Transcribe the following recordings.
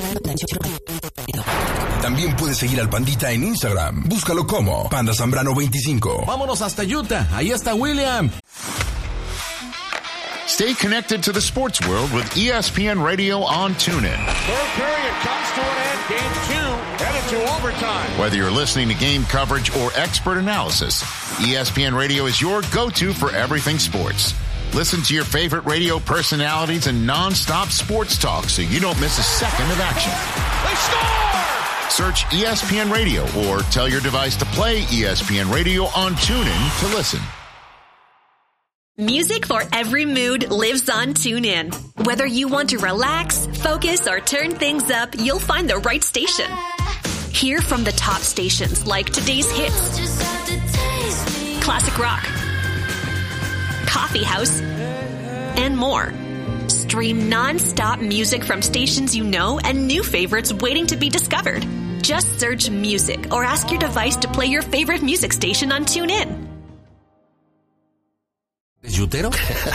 También puedes seguir al Pandita en Instagram. Búscalo como Panda Zambrano 25. Vámonos hasta Utah. Ahí está William. Stay connected to the sports world with ESPN Radio on TuneIn. Third period comes to an end. Game 2 headed to overtime. Whether you're listening to game coverage or expert analysis, ESPN Radio is your go-to for everything sports. Listen to your favorite radio personalities and non-stop sports talk so you don't miss a second of action. They score! Search ESPN Radio or tell your device to play ESPN Radio on TuneIn to listen. Music for every mood lives on TuneIn. Whether you want to relax, focus, or turn things up, you'll find the right station. Hear from the top stations like Today's Hits, Classic Rock, Coffee House, and more. Stream non-stop music from stations you know and new favorites waiting to be discovered. Just search music or ask your device to play your favorite music station on TuneIn. ¿Es yutero?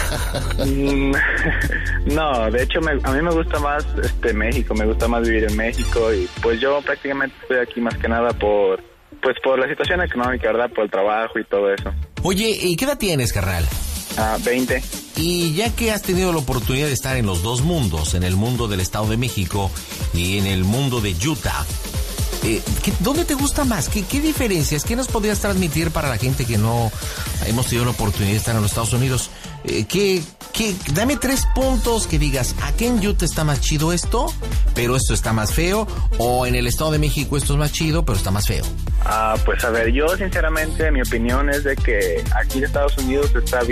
No, de hecho a mí me gusta más México, me gusta más vivir en México y pues yo prácticamente estoy aquí más que nada por la situación económica, ¿verdad? Por el trabajo y todo eso. Oye, ¿y qué edad tienes, carnal? 20. Y ya que has tenido la oportunidad de estar en los dos mundos, en el mundo del Estado de México y en el mundo de Utah, ¿dónde te gusta más? ¿Qué diferencias? ¿Qué nos podrías transmitir para la gente que no hemos tenido la oportunidad de estar en los Estados Unidos? Dame 3 puntos que digas, aquí en Utah está más chido esto, pero esto está más feo, o en el Estado de México esto es más chido, pero está más feo. Pues a ver, yo sinceramente mi opinión es de que aquí en Estados Unidos está bien.